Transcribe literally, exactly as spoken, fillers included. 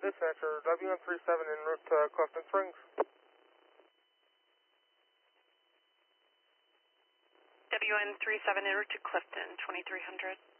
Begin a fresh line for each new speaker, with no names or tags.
Dispatcher, W one three seven en route to Clifton Springs.
W one three seven en route to Clifton, twenty-three hundred.